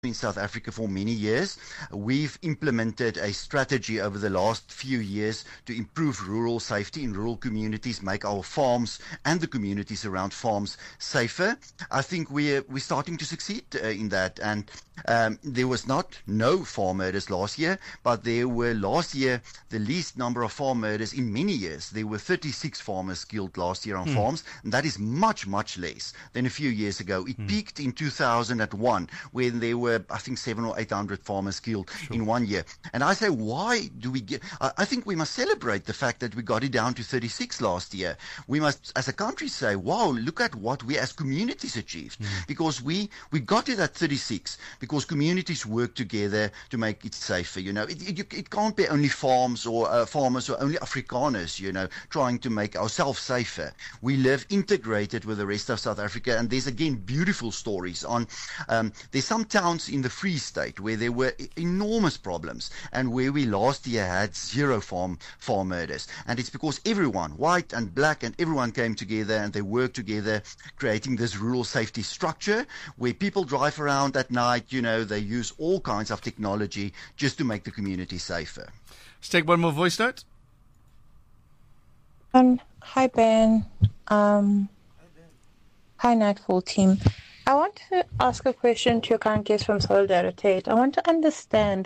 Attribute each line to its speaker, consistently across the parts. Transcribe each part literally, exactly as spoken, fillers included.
Speaker 1: in South Africa for many years. We've implemented a strategy over the last few years to improve rural safety in rural communities, make our farms and the communities around farms safer. I think we're, we're starting to succeed uh, in that. And um, there was not no farm murders last year, but there were last year the least number of farm murders in many years. There were thirty-six farmers killed last year on mm. farms, and that is much, much less than a few years ago. It mm. peaked in two thousand one when there were I think seven or eight hundred farmers killed sure. in one year. And I say, why do we get, I, I think we must celebrate the fact that we got it down to thirty-six last year. We must, as a country, say, wow, look at what we as communities achieved. Mm. Because we, we got it at thirty-six because communities work together to make it safer. You know, it, it, it can't be only farms or uh, farmers or only Afrikaners, you know, trying to make ourselves safer. We live integrated with the rest of South Africa. And there's again beautiful stories on, um, there's some towns in the Free State where there were enormous problems and where we last year had zero farm farm murders. And it's because everyone, white and black, and everyone came together and they worked together, creating this rural safety structure where people drive around at night, you know, they use all kinds of technology just to make the community safer.
Speaker 2: Let's take one more voice note.
Speaker 3: Um, hi, Ben. Um, hi, Nightfall team. I want to ask a question to your current guest from Solidarity. I want to understand,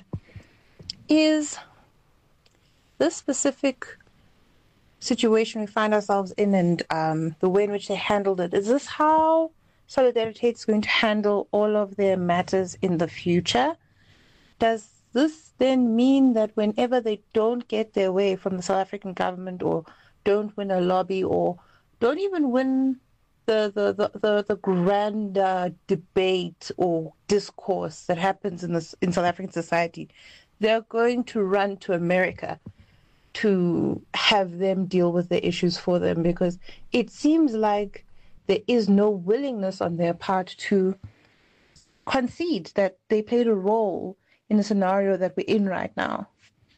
Speaker 3: is this specific situation we find ourselves in and um, the way in which they handled it, is this how Solidarity is going to handle all of their matters in the future? Does this then mean that whenever they don't get their way from the South African government or don't win a lobby or don't even win the the the the, the grand uh, debate or discourse that happens in this in South African society, they're going to run to America to have them deal with the issues for them? Because it seems like there is no willingness on their part to concede that they played a role in the scenario that we're in right now.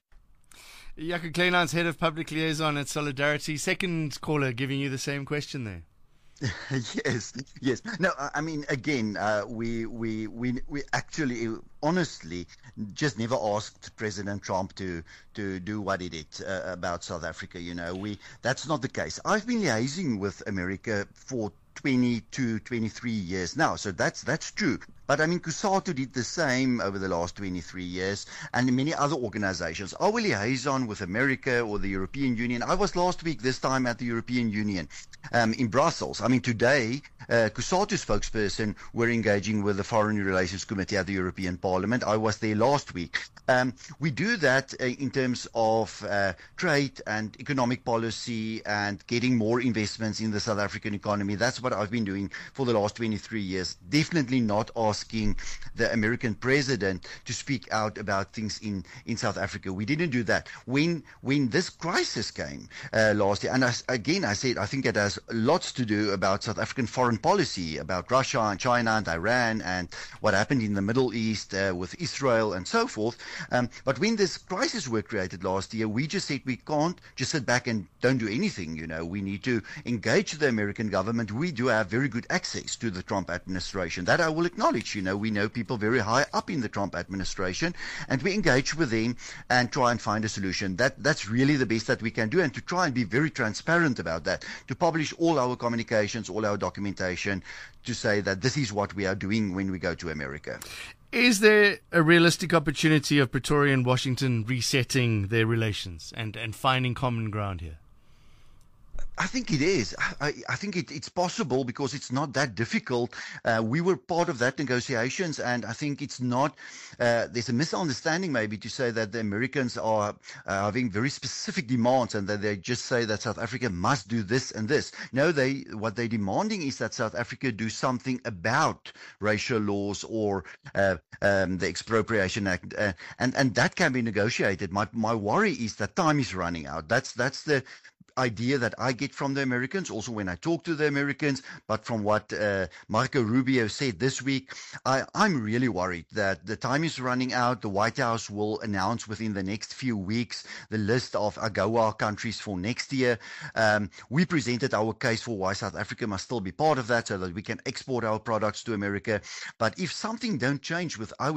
Speaker 2: Jaco Kleinhans, Head of Public Liaison at Solidarity. Second caller giving you the same question there.
Speaker 1: yes, yes. No, I mean, again, uh, we, we, we, we actually, honestly, just never asked President Trump to, to do what he did uh, about South Africa. You know, we, that's not the case. I've been liaising with America for twenty-two, twenty-three years now. So that's, that's true. But I mean, COSATU did the same over the last twenty-three years, and many other organizations. Our liaison with America or the European Union. I was last week, this time at the European Union um, in Brussels. I mean, today, uh, COSATU spokesperson were engaging with the Foreign Relations Committee at the European Parliament. I was there last week. Um, we do that uh, in terms of uh, trade and economic policy and getting more investments in the South African economy. That's what I've been doing for the last twenty-three years. Definitely not asking the American president to speak out about things in, in South Africa. We didn't do that. When when this crisis came uh, last year, and I, again I said I think it has lots to do about South African foreign policy, about Russia and China and Iran and what happened in the Middle East uh, with Israel and so forth. Um, but when this crisis were created last year, we just said we can't just sit back and don't do anything. You know, we need to engage the American government. We do have very good access to the Trump administration. That I will acknowledge. You know, we know people very high up in the Trump administration, and we engage with them and try and find a solution. That that's really the best that we can do, and to try and be very transparent about that, to publish all our communications, all our documentation, to say that this is what we are doing when we go to America.
Speaker 2: Is there a realistic opportunity of Pretoria and Washington resetting their relations and, and finding common ground here?
Speaker 1: I think it is. I, I think it, it's possible because it's not that difficult. Uh, we were part of that negotiations, and I think it's not. Uh, there's a misunderstanding maybe to say that the Americans are uh, having very specific demands and that they just say that South Africa must do this and this. No, they what they're demanding is that South Africa do something about racial laws or uh, um, the Expropriation Act, uh, and and that can be negotiated. My my worry is that time is running out. That's that's the idea that I get from the Americans, also when I talk to the Americans, but from what uh, Marco Rubio said this week, I, I'm really worried that the time is running out. The White House will announce within the next few weeks the list of AGOA countries for next year. Um, we presented our case for why South Africa must still be part of that so that we can export our products to America. But if something don't change with our